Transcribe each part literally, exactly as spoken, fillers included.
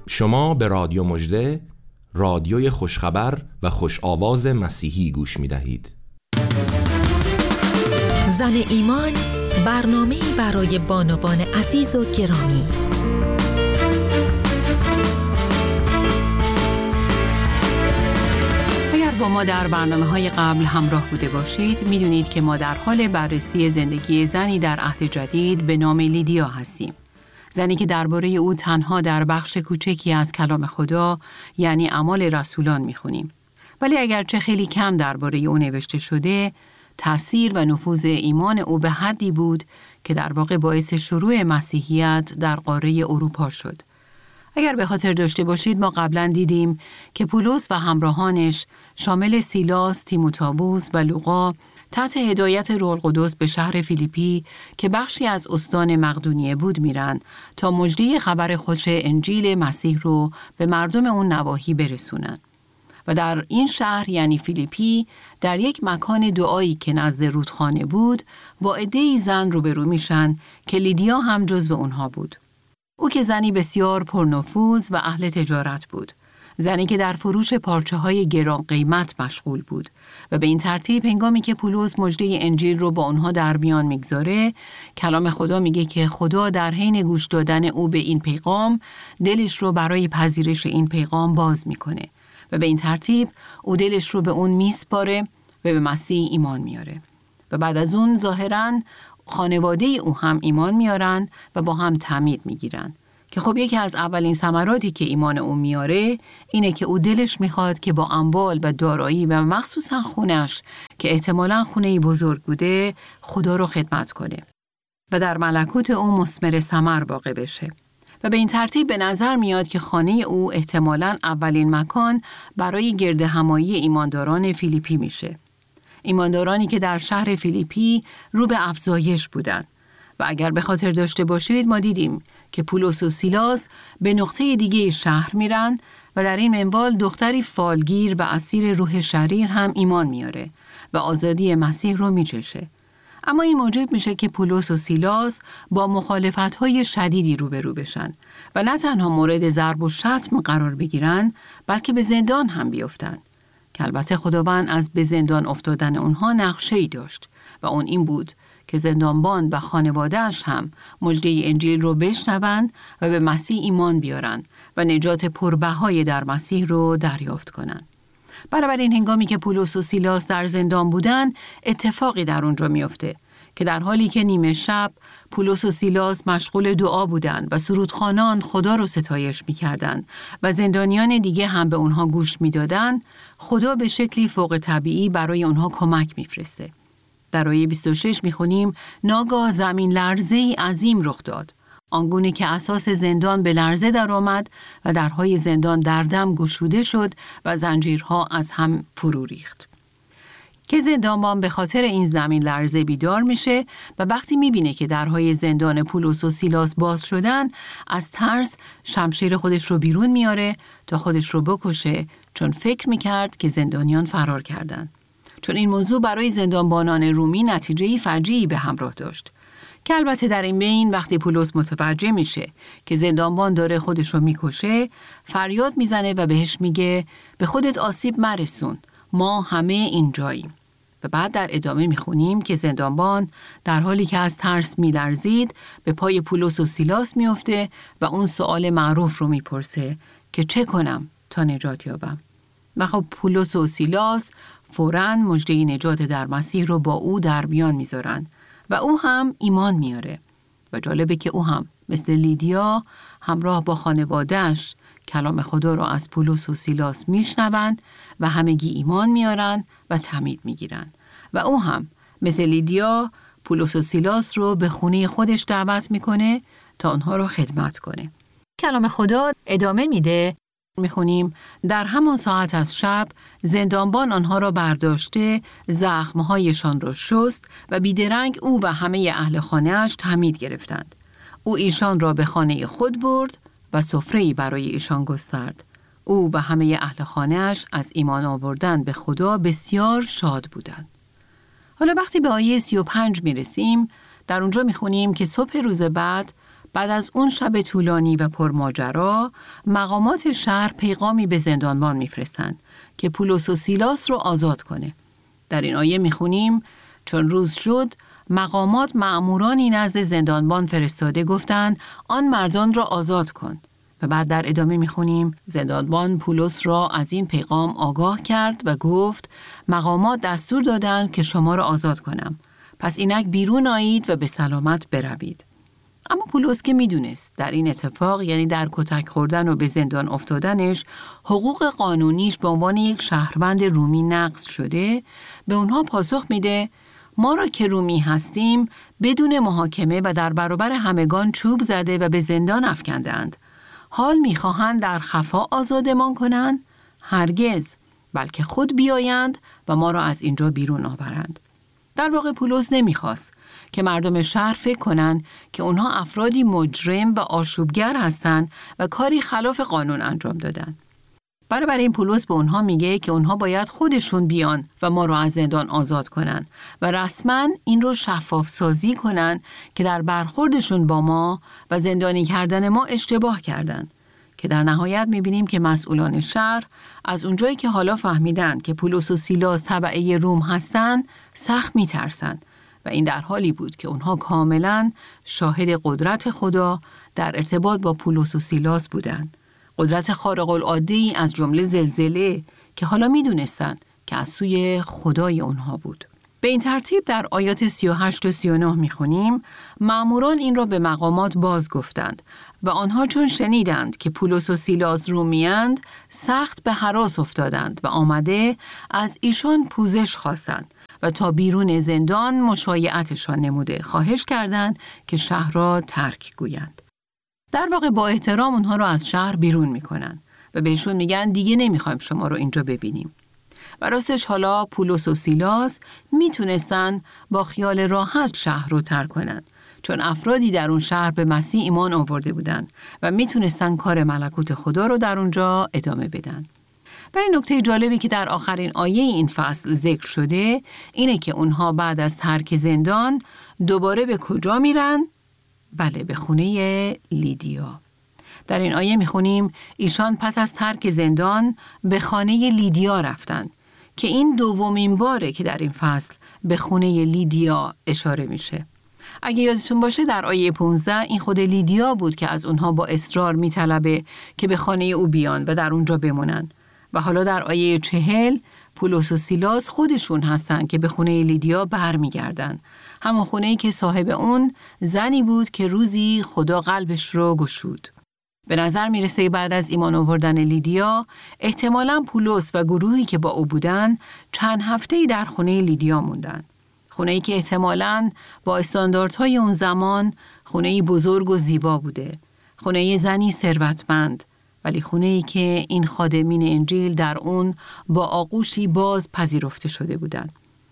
شما به رادیو مژده، رادیوی خوشخبر و خوش آواز مسیحی گوش می دهید. زن ایمان، برنامه‌ای برای بانوان عزیز و گرامی. اگر با ما در برنامه‌های قبل همراه بوده باشید، می‌دونید که ما در حال بررسی زندگی زنی در عهد جدید به نام لیدیا هستیم. زنی که درباره او تنها در بخش کوچکی از کلام خدا، یعنی اعمال رسولان می‌خونیم. ولی اگرچه خیلی کم درباره او نوشته شده، تأثیر و نفوذ ایمان او به حدی بود که در واقع باعث شروع مسیحیت در قاره اروپا شد. اگر به خاطر داشته باشید، ما قبلا دیدیم که پولس و همراهانش شامل سیلاس، تیموتائوس و لوقا تحت هدایت روح القدس به شهر فیلیپی که بخشی از استان مقدونیه بود میرن تا مژده خبر خوش انجیل مسیح رو به مردم اون نواحی برسونن. و در این شهر یعنی فیلیپی، در یک مکان دعایی که نزد رودخانه بود، با عده‌ای زن روبرو میشن که لیدیا هم جزو اونها بود. او که زنی بسیار پرنفوذ و اهل تجارت بود. زنی که در فروش پارچه‌های گران قیمت مشغول بود و به این ترتیب هنگامی که پولس مژده انجیل رو با اونها در میان میگذاره، کلام خدا میگه که خدا در حین گوش دادن او به این پیغام دلش رو برای پذیرش این پیغام باز میکنه و به این ترتیب او دلش رو به اون میسپاره و به مسیح ایمان میاره. و بعد از اون ظاهراً خانواده او هم ایمان میارن و با هم تعمید میگیرن. که خب یکی از اولین ثمراتی که ایمان او میاره اینه که او دلش میخواد که با اموال و دارایی و مخصوصا خونش که احتمالاً خونه بزرگ بوده خدا رو خدمت کنه و در ملکوت او مثمر ثمر واقع بشه. و به این ترتیب به نظر میاد که خانه او احتمالاً اولین مکان برای گرد همایی ایمانداران فیلیپی میشه. ایماندارانی که در شهر فیلیپی رو به افزایش بودند. و اگر به خاطر داشته باشید، ما دیدیم که پولس و سیلاس به نقطه دیگه شهر میرن و در این منوال دختری فالگیر و اسیر روح شریر هم ایمان میاره و آزادی مسیح رو میچشه. اما این موجب میشه که پولس و سیلاس با مخالفت‌های شدیدی روبرو بشن و نه تنها مورد ضرب و شتم قرار بگیرن، بلکه به زندان هم بیفتن. که البته خداوند از به زندان افتادن اونها نقشه‌ای داشت و اون این بود که زندانبان و خانواده‌اش هم مژده انجیل رو بشنوند و به مسیح ایمان بیارن و نجات پربهای در مسیح رو دریافت کنند. بنابراین هنگامی که پولس و سیلاس در زندان بودن، اتفاقی در اونجا میفته که در حالی که نیمه شب پولس و سیلاس مشغول دعا بودند و سرودخوانان خدا رو ستایش می‌کردند و زندانیان دیگه هم به اونها گوش می‌دادند، خدا به شکلی فوق طبیعی برای اونها کمک می‌فرسته. در آیه بیست و شش می‌خونیم: ناگاه زمین لرزه‌ای عظیم رخ داد، آنگونه که اساس زندان به لرزه در آمد و درهای زندان در دم گشوده شد و زنجیرها از هم فرو ریخت. که زندانبان به خاطر این زمین لرزه بیدار میشه و وقتی میبینه که درهای زندان پولس و سیلاس باز شدن، از ترس شمشیر خودش رو بیرون میاره تا خودش رو بکشه، چون فکر میکرد که زندانیان فرار کردن. چون این موضوع برای زندانبانان رومی نتیجه‌ای فجیعی به همراه داشت. که البته در این بین وقتی پولس متوجه میشه که زندانبان داره خودش رو میکشه، فریاد میزنه و بهش میگه به خودت آسیب مرسون، ما همه اینجاییم. و بعد در ادامه میخونیم که زندانبان در حالی که از ترس میلرزید به پای پولس و سیلاس میفته و اون سوال معروف رو میپرسه که چه کنم تا نجات یابم. و خب پولس و سیلاس فوراً مژده نجات در مسیح رو با او در میان میذارن و او هم ایمان میاره. و جالبه که او هم مثل لیدیا همراه با خانواده‌اش کلام خدا رو از پولس و سیلاس میشنون و همگی ایمان میارن و تعمید میگیرن. و او هم مثل لیدیا پولس و سیلاس رو به خونه خودش دعوت میکنه تا اونها رو خدمت کنه. کلام خدا ادامه میده، میخونیم در همان ساعت از شب زندانبان آنها را برداشته، زخمهایشان را شست و بیدرنگ او و همه اهل خانه‌اش تعمید گرفتند. او ایشان را به خانه خود برد و سفره‌ای برای ایشان گسترد. او و همه اهل خانه‌اش از ایمان آوردن به خدا بسیار شاد بودند. حالا وقتی به آیه سی و پنج میرسیم، در اونجا میخونیم که صبح روز بعد بعد از اون شب طولانی و پرماجرا، مقامات شهر پیغامی به زندانبان میفرستند که پولس و سیلاس رو آزاد کنه. در این آیه میخونیم چون روز شد، مقامات مأمورانی نزد زندانبان فرستاده گفتند آن مردان را آزاد کن. و بعد در ادامه میخونیم زندانبان پولس را از این پیغام آگاه کرد و گفت مقامات دستور دادند که شما را آزاد کنم. پس اینک بیرون آیید و به سلامت بروید. اما پولس که میدونست در این اتفاق، یعنی در کتک خوردن و به زندان افتادنش، حقوق قانونیش به عنوان یک شهروند رومی نقض شده، به اونها پاسخ میده ما را که رومی هستیم بدون محاکمه و در برابر همگان چوب زده و به زندان افکندند. حال میخواهند در خفا آزادمان کنند؟ هرگز، بلکه خود بیایند و ما را از اینجا بیرون آورند. در واقع پولس نمیخواست که مردم شهر فکر کنند که اونها افرادی مجرم و آشوبگر هستند و کاری خلاف قانون انجام دادن. برای این پولس به اونها میگه که اونها باید خودشون بیان و ما رو از زندان آزاد کنن و رسما این رو شفاف سازی کنن که در برخوردشون با ما و زندانی کردن ما اشتباه کردن. که در نهایت میبینیم که مسئولان شهر از اونجایی که حالا فهمیدند که پولس و سیلاس تبعه روم هستند سخت میترسند و این در حالی بود که اونها کاملا شاهد قدرت خدا در ارتباط با پولس و سیلاس بودند. قدرت خارق العاده از جمله زلزله که حالا میدونستن که از سوی خدای اونها بود. به این ترتیب در آیات سی و هشت و سی و نه میخونیم مأموران این را به مقامات باز گفتند و آنها چون شنیدند که پولس و سیلاس رومیند سخت به هراس افتادند و آمده از ایشان پوزش خواستند و تا بیرون زندان مشایعتشان نموده خواهش کردند که شهر را ترک گویند. در واقع با احترام اونها رو از شهر بیرون میکنن و بهشون میگن دیگه نمیخوایم شما رو اینجا ببینیم. و راستش حالا پولس و سیلاس میتونستن با خیال راحت شهر رو ترک کنن چون افرادی در اون شهر به مسیح ایمان آورده بودن و میتونستن کار ملکوت خدا رو در اونجا ادامه بدن. و این نکته جالبی که در آخرین آیه این فصل ذکر شده اینه که اونها بعد از ترک زندان دوباره به کجا میرن؟ بله، به خونه لیدیا. در این آیه میخونیم ایشان پس از ترک زندان به خانه لیدیا رفتند که این دومین باره که در این فصل به خونه لیدیا اشاره میشه. اگه یادتون باشه در آیه پانزده این خود لیدیا بود که از اونها با اصرار میطلبه که به خانه او بیان و در اونجا بمونن و حالا در آیه چهل پولس و سیلاس خودشون هستن که به خونه لیدیا برمیگردن، همون خونه‌ای که صاحب اون زنی بود که روزی خدا قلبش رو گشود. به نظر میرسه بعد از ایمان آوردن لیدیا احتمالاً پولس و گروهی که با او بودن چند هفته‌ای در خونه لیدیا موندن. خونه‌ای که احتمالاً با استانداردهای اون زمان خونه‌ای بزرگ و زیبا بوده. خونه زنی ثروتمند، ولی خونه‌ای که این خادمین انجیل در اون با آغوشی باز پذیرفته شده بودند.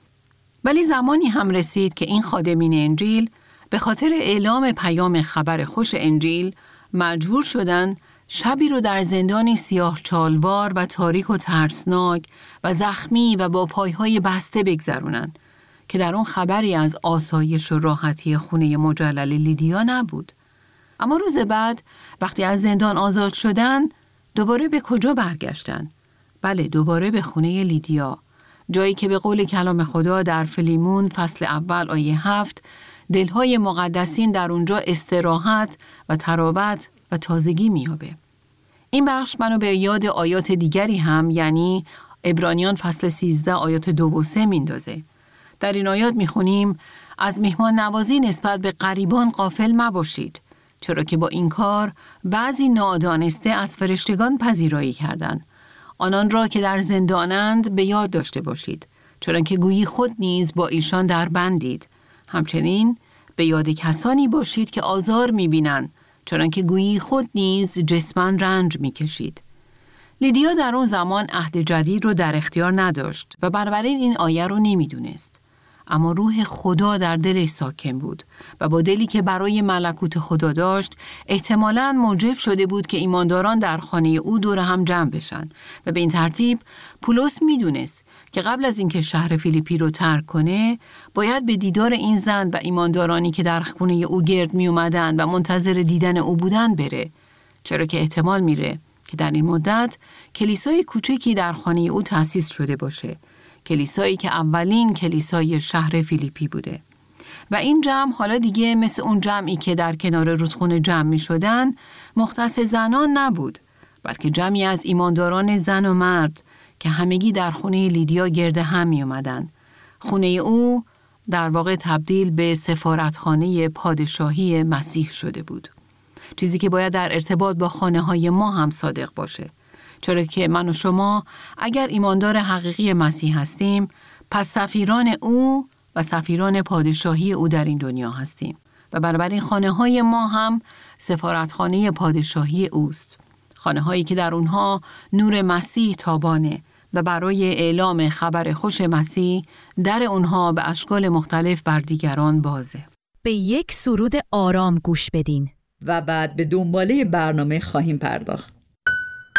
ولی زمانی هم رسید که این خادمین انجیل به خاطر اعلام پیام خبر خوش انجیل مجبور شدن شبی رو در زندانی سیاه چالوار و تاریک و ترسناک و زخمی و با پایهای بسته بگذرونن که در اون خبری از آسایش و راحتی خونه مجلل لیدیا نبود. اما روز بعد وقتی از زندان آزاد شدن دوباره به کجا برگشتن؟ بله، دوباره به خونه لیدیا، جایی که به قول کلام خدا در فیلیمون فصل اول آیه هفت دلهای مقدسین در اونجا استراحت و ترابط و تازگی میابه. این بخش منو به یاد آیات دیگری هم، یعنی عبرانیان فصل سیزده آیات دو و سه میندازه. در این آیات میخونیم از مهمان نوازی نسبت به غریبان غافل مباشید، چرا که با این کار بعضی نادانسته از فرشتگان پذیرایی کردند. آنان را که در زندانند به یاد داشته باشید، چرا که گویی خود نیز با ایشان در بندید. همچنین به یاد کسانی باشید که آزار می‌بینند، چرا که گویی خود نیز جسماً رنج می‌کشید. لیدیا در اون زمان عهد جدید رو در اختیار نداشت و بنابراین این آیه رو نمی‌دونست. اما روح خدا در دلش ساکن بود و با دلی که برای ملکوت خدا داشت احتمالاً موجب شده بود که ایمانداران در خانه او دور هم جمع بشن و به این ترتیب پولس میدونست که قبل از اینکه شهر فیلیپی رو ترک کنه باید به دیدار این زن و ایماندارانی که در خونه او گرد می اومدن و منتظر دیدن او بودن بره، چرا که احتمال میره که در این مدت کلیسای کوچکی در خانه او تأسیس شده باشه، کلیسایی که اولین کلیسای شهر فیلیپی بوده. و این جمع حالا دیگه مثل اون جمعی که در کنار رودخونه جمع می شدن مختص زنان نبود، بلکه جمعی از ایمانداران زن و مرد که همگی در خونه لیدیا گرد هم می اومدن. خونه او در واقع تبدیل به سفارتخانه پادشاهی مسیح شده بود. چیزی که باید در ارتباط با خانه های ما هم صادق باشه. چرا که من و شما اگر ایماندار حقیقی مسیح هستیم، پس سفیران او و سفیران پادشاهی او در این دنیا هستیم و بنابراین خانه های ما هم سفارتخانه پادشاهی اوست. خانه هایی که در اونها نور مسیح تابانه و برای اعلام خبر خوش مسیح در اونها به اشکال مختلف بر دیگران بازه. به یک سرود آرام گوش بدین و بعد به دنباله برنامه خواهیم پرداخت.